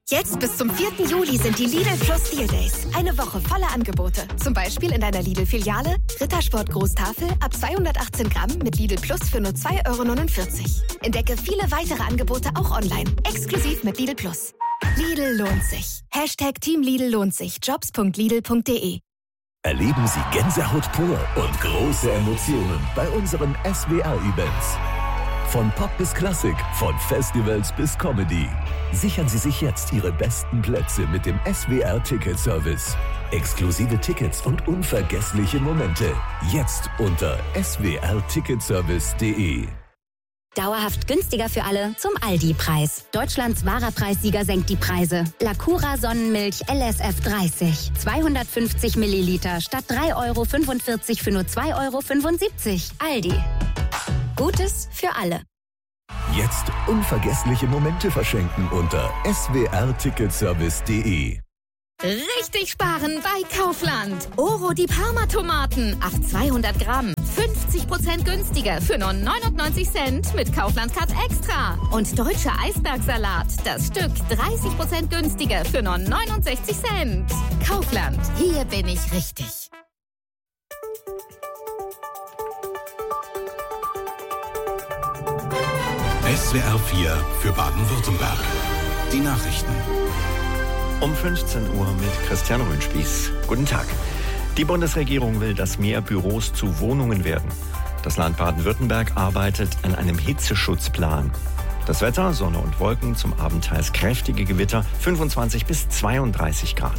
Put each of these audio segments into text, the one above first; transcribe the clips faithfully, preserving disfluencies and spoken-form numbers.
Jetzt bis zum vierten Juli sind die Lidl Plus Deal Days. Eine Woche voller Angebote. Zum Beispiel in deiner Lidl-Filiale Rittersport Großtafel ab zweihundertachtzehn Gramm mit Lidl Plus für nur zwei Euro neunundvierzig. Entdecke viele weitere Angebote auch online. Exklusiv mit Lidl Plus. Lidl lohnt sich. Hashtag Team Lidl lohnt sich. jobs punkt lidl punkt de. Erleben Sie Gänsehaut pur und große Emotionen bei unseren S W R-Events. Von Pop bis Klassik, von Festivals bis Comedy. Sichern Sie sich jetzt Ihre besten Plätze mit dem S W R-Ticket-Service. Exklusive Tickets und unvergessliche Momente. Jetzt unter s w r ticketservice punkt de. Dauerhaft günstiger für alle zum Aldi-Preis. Deutschlands wahrer Preissieger senkt die Preise. Lacura Sonnenmilch L S F dreißig. zweihundertfünfzig Milliliter statt drei Euro fünfundvierzig für nur zwei Euro fünfundsiebzig. Aldi. Gutes für alle. Jetzt unvergessliche Momente verschenken unter s w r ticketservice punkt de. Richtig sparen bei Kaufland. Oro die Parma-Tomaten. Ach, zweihundert Gramm. fünfzig Prozent günstiger für nur neunundneunzig Cent mit Kaufland-Card Extra. Und deutscher Eisbergsalat. Das Stück dreißig Prozent günstiger für nur neunundsechzig Cent. Kaufland. Hier bin ich richtig. S W R vier für Baden-Württemberg. Die Nachrichten. Um fünfzehn Uhr mit Christian Röhnspieß. Guten Tag. Die Bundesregierung will, dass mehr Büros zu Wohnungen werden. Das Land Baden-Württemberg arbeitet an einem Hitzeschutzplan. Das Wetter, Sonne und Wolken, zum Abend teils kräftige Gewitter, fünfundzwanzig bis zweiunddreißig Grad.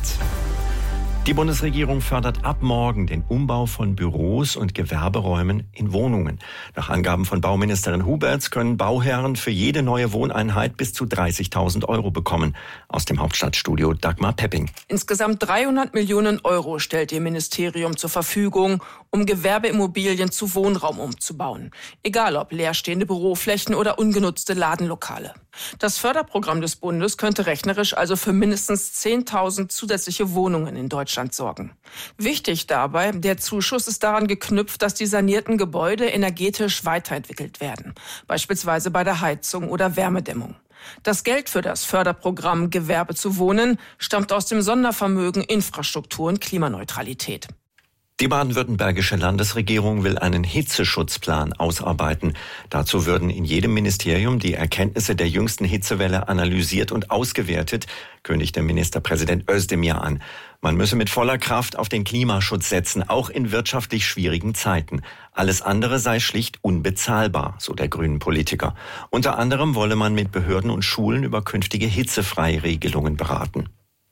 Die Bundesregierung fördert ab morgen den Umbau von Büros und Gewerberäumen in Wohnungen. Nach Angaben von Bauministerin Huberts können Bauherren für jede neue Wohneinheit bis zu dreißigtausend Euro bekommen. Aus dem Hauptstadtstudio Dagmar Pepping. Insgesamt dreihundert Millionen Euro stellt ihr Ministerium zur Verfügung, um Gewerbeimmobilien zu Wohnraum umzubauen. Egal ob leerstehende Büroflächen oder ungenutzte Ladenlokale. Das Förderprogramm des Bundes könnte rechnerisch also für mindestens zehntausend zusätzliche Wohnungen in Deutschland sorgen. Wichtig dabei, der Zuschuss ist daran geknüpft, dass die sanierten Gebäude energetisch weiterentwickelt werden, beispielsweise bei der Heizung oder Wärmedämmung. Das Geld für das Förderprogramm Gewerbe zu Wohnen stammt aus dem Sondervermögen Infrastruktur und Klimaneutralität. Die baden-württembergische Landesregierung will einen Hitzeschutzplan ausarbeiten. Dazu würden in jedem Ministerium die Erkenntnisse der jüngsten Hitzewelle analysiert und ausgewertet, kündigte Ministerpräsident Özdemir an. Man müsse mit voller Kraft auf den Klimaschutz setzen, auch in wirtschaftlich schwierigen Zeiten. Alles andere sei schlicht unbezahlbar, so der grünen Politiker. Unter anderem wolle man mit Behörden und Schulen über künftige Hitzefreiregelungen beraten.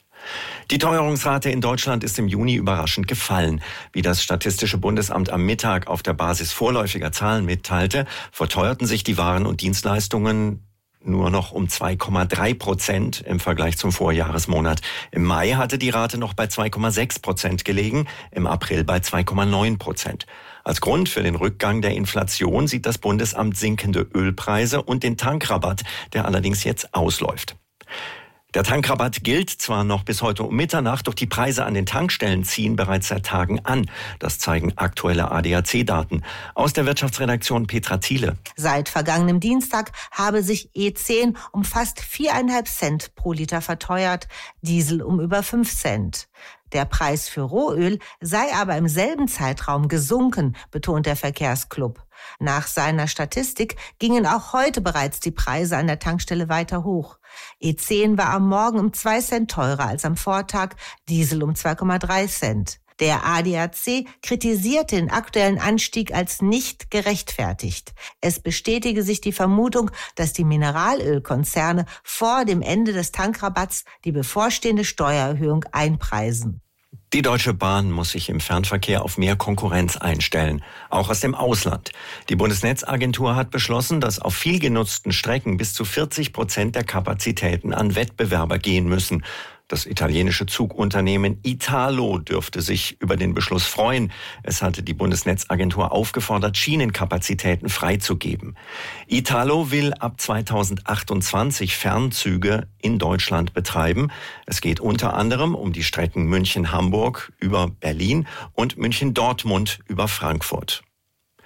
Die Teuerungsrate in Deutschland ist im Juni überraschend gefallen. Wie das Statistische Bundesamt am Mittag auf der Basis vorläufiger Zahlen mitteilte, verteuerten sich die Waren und Dienstleistungen nur noch um zwei Komma drei Prozent im Vergleich zum Vorjahresmonat. Im Mai hatte die Rate noch bei zwei Komma sechs Prozent gelegen, im April bei zwei Komma neun Prozent. Als Grund für den Rückgang der Inflation sieht das Bundesamt sinkende Ölpreise und den Tankrabatt, der allerdings jetzt ausläuft. Der Tankrabatt gilt zwar noch bis heute um Mitternacht, doch die Preise an den Tankstellen ziehen bereits seit Tagen an. Das zeigen aktuelle A D A C-Daten. Aus der Wirtschaftsredaktion Petra Thiele. Seit vergangenem Dienstag habe sich E zehn um fast viereinhalb Cent pro Liter verteuert, Diesel um über fünf Cent. Der Preis für Rohöl sei aber im selben Zeitraum gesunken, betont der Verkehrsclub. Nach seiner Statistik gingen auch heute bereits die Preise an der Tankstelle weiter hoch. E zehn war am Morgen um zwei Cent teurer als am Vortag, Diesel um zwei Komma drei Cent. Der A D A C kritisiert den aktuellen Anstieg als nicht gerechtfertigt. Es bestätige sich die Vermutung, dass die Mineralölkonzerne vor dem Ende des Tankrabatts die bevorstehende Steuererhöhung einpreisen. Die Deutsche Bahn muss sich im Fernverkehr auf mehr Konkurrenz einstellen, auch aus dem Ausland. Die Bundesnetzagentur hat beschlossen, dass auf viel genutzten Strecken bis zu vierzig Prozent der Kapazitäten an Wettbewerber gehen müssen. Das italienische Zugunternehmen Italo dürfte sich über den Beschluss freuen. Es hatte die Bundesnetzagentur aufgefordert, Schienenkapazitäten freizugeben. Italo will ab zweitausendachtundzwanzig Fernzüge in Deutschland betreiben. Es geht unter anderem um die Strecken München-Hamburg über Berlin und München-Dortmund über Frankfurt.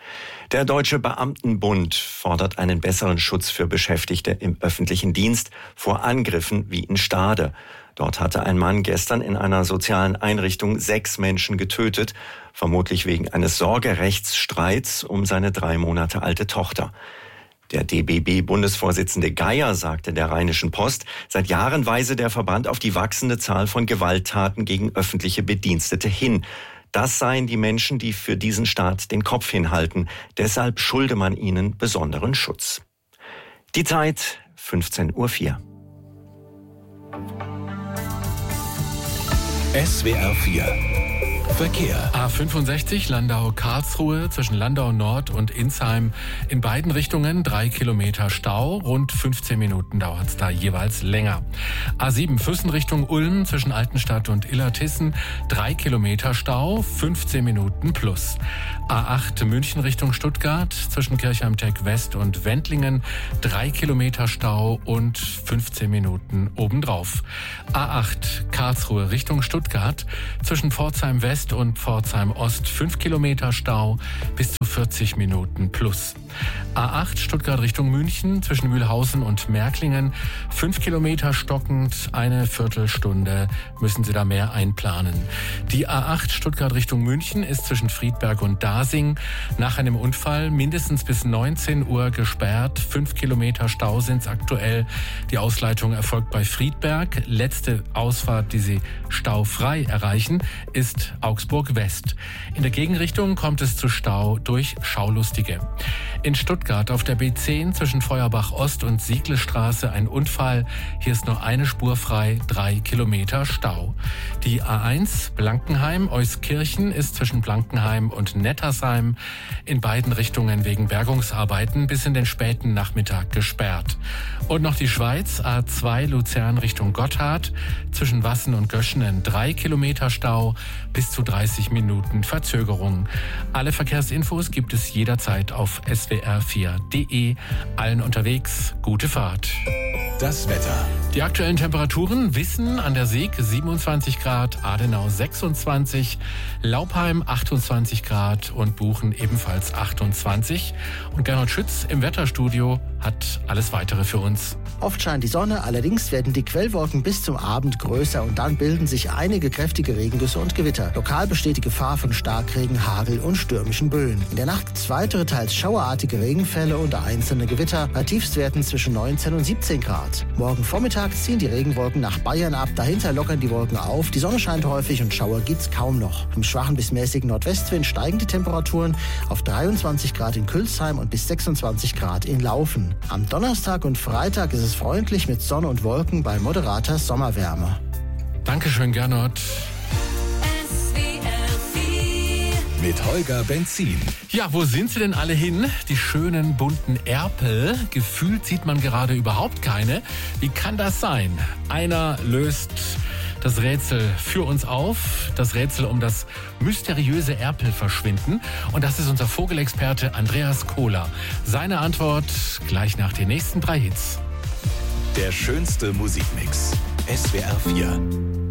Der Deutsche Beamtenbund fordert einen besseren Schutz für Beschäftigte im öffentlichen Dienst vor Angriffen wie in Stade. Dort hatte ein Mann gestern in einer sozialen Einrichtung sechs Menschen getötet, vermutlich wegen eines Sorgerechtsstreits um seine drei Monate alte Tochter. Der D B B-Bundesvorsitzende Geier sagte der Rheinischen Post, seit Jahren weise der Verband auf die wachsende Zahl von Gewalttaten gegen öffentliche Bedienstete hin. Das seien die Menschen, die für diesen Staat den Kopf hinhalten. Deshalb schulde man ihnen besonderen Schutz. Die Zeit fünfzehn Uhr vier. S W R vier Verkehr. A fünfundsechzig Landau-Karlsruhe zwischen Landau Nord und Insheim in beiden Richtungen drei Kilometer Stau. Rund fünfzehn Minuten dauert es da jeweils länger. A sieben Füssen Richtung Ulm zwischen Altenstadt und Illertissen drei Kilometer Stau, fünfzehn Minuten plus. A acht München Richtung Stuttgart zwischen Kirchheim-Teck West und Wendlingen drei Kilometer Stau und fünfzehn Minuten obendrauf. A acht Karlsruhe Richtung Stuttgart zwischen Pforzheim West und Pforzheim Ost fünf Kilometer Stau bis zu vierzig Minuten plus. A acht Stuttgart Richtung München zwischen Mühlhausen und Märklingen fünf Kilometer stockend, eine Viertelstunde müssen Sie da mehr einplanen. Die A acht Stuttgart Richtung München ist zwischen Friedberg und Dasing nach einem Unfall mindestens bis neunzehn Uhr gesperrt. fünf Kilometer Stau sind es aktuell. Die Ausleitung erfolgt bei Friedberg. Letzte Ausfahrt, die Sie staufrei erreichen, ist Augsburg West. In der Gegenrichtung kommt es zu Stau durch Schaulustige. In Stuttgart auf der B zehn zwischen Feuerbach Ost und Sieglestraße ein Unfall. Hier ist nur eine Spur frei, drei Kilometer Stau. Die A eins Blankenheim Euskirchen ist zwischen Blankenheim und Nettersheim in beiden Richtungen wegen Bergungsarbeiten bis in den späten Nachmittag gesperrt. Und noch die Schweiz, A zwei Luzern Richtung Gotthard zwischen Wassen und Göschenen drei Kilometer Stau, bis zu dreißig Minuten Verzögerung. Alle Verkehrsinfos gibt es jederzeit auf S W R vier punkt de. Allen unterwegs, gute Fahrt. Das Wetter. Die aktuellen Temperaturen: Wissen an der Sieg siebenundzwanzig Grad, Adenau sechsundzwanzig, Laupheim achtundzwanzig Grad und Buchen ebenfalls achtundzwanzig. Und Gernot Schütz im Wetterstudio hat alles Weitere für uns. Oft scheint die Sonne, allerdings werden die Quellwolken bis zum Abend größer und dann bilden sich einige kräftige Regengüsse und Gewitter. Lokal besteht die Gefahr von Starkregen, Hagel und stürmischen Böen. In der Nacht gibt es weitere, teils schauerartige Regenfälle und einzelne Gewitter bei Tiefstwerten zwischen neunzehn und siebzehn Grad. Morgen Vormittag ziehen die Regenwolken nach Bayern ab, dahinter lockern die Wolken auf, die Sonne scheint häufig und Schauer gibt's kaum noch. Im schwachen bis mäßigen Nordwestwind steigen die Temperaturen auf dreiundzwanzig Grad in Külsheim und bis sechsundzwanzig Grad in Laufen. Am Donnerstag und Freitag ist es freundlich mit Sonne und Wolken bei moderater Sommerwärme. Dankeschön, Gernot. Mit Holger Benzin. Ja, wo sind sie denn alle hin? Die schönen bunten Erpel. Gefühlt sieht man gerade überhaupt keine. Wie kann das sein? Einer löst das Rätsel für uns auf. Das Rätsel um das mysteriöse Erpelverschwinden. Und das ist unser Vogelexperte Andreas Kohler. Seine Antwort gleich nach den nächsten drei Hits. Der schönste Musikmix. S W R vier.